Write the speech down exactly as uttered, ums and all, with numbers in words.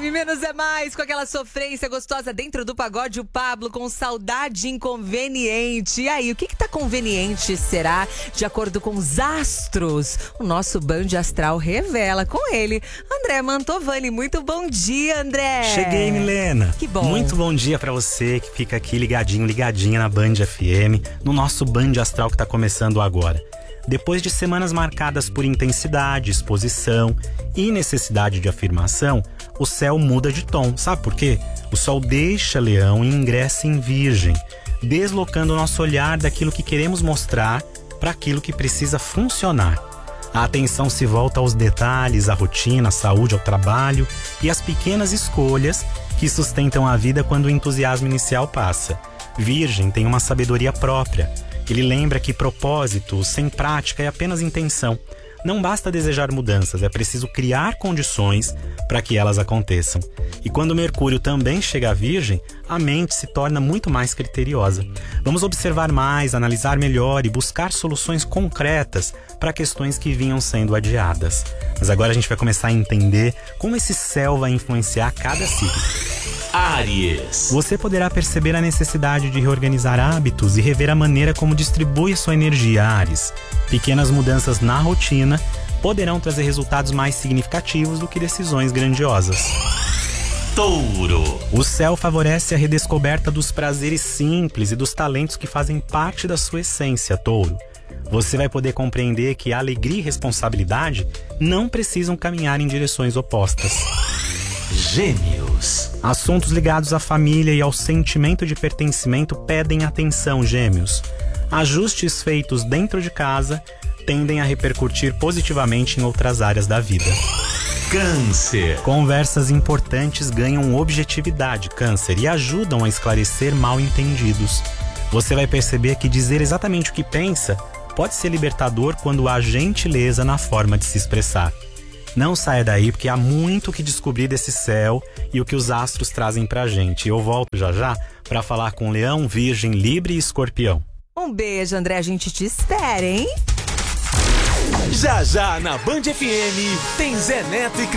M, menos é mais, com aquela sofrência gostosa dentro do pagode, o Pablo com saudade inconveniente. E aí, o que que tá conveniente, será? De acordo com os astros, o nosso Band Astral revela com ele, André Mantovani. Muito bom dia, André. Cheguei, Milena. Que bom. Muito bom dia pra você que fica aqui ligadinho, ligadinha na Band F M, no nosso Band Astral que tá começando agora. Depois de semanas marcadas por intensidade, exposição e necessidade de afirmação, o céu muda de tom. Sabe por quê? O Sol deixa Leão e ingressa em Virgem, deslocando o nosso olhar daquilo que queremos mostrar para aquilo que precisa funcionar. A atenção se volta aos detalhes, à rotina, à saúde, ao trabalho e às pequenas escolhas que sustentam a vida quando o entusiasmo inicial passa. Virgem tem uma sabedoria própria. Ele lembra que propósito sem prática é apenas intenção. Não basta desejar mudanças, é preciso criar condições para que elas aconteçam. E quando Mercúrio também chega à Virgem, a mente se torna muito mais criteriosa. Vamos observar mais, analisar melhor e buscar soluções concretas para questões que vinham sendo adiadas. Mas agora a gente vai começar a entender como esse céu vai influenciar cada signo. Áries. Você poderá perceber a necessidade de reorganizar hábitos e rever a maneira como distribui sua energia, Áries. Pequenas mudanças na rotina poderão trazer resultados mais significativos do que decisões grandiosas. Touro. O céu favorece a redescoberta dos prazeres simples e dos talentos que fazem parte da sua essência, Touro. Você vai poder compreender que a alegria e responsabilidade não precisam caminhar em direções opostas. Gêmeos. Assuntos ligados à família e ao sentimento de pertencimento pedem atenção, Gêmeos. Ajustes feitos dentro de casa tendem a repercutir positivamente em outras áreas da vida. Câncer. Conversas importantes ganham objetividade, Câncer, e ajudam a esclarecer mal-entendidos. Você vai perceber que dizer exatamente o que pensa pode ser libertador quando há gentileza na forma de se expressar. Não saia daí, porque há muito o que descobrir desse céu e o que os astros trazem pra gente. Eu volto já já pra falar com Leão, Virgem, Libra e Escorpião. Um beijo, André, a gente te espera, hein? Já já na Band F M tem Zé Neto e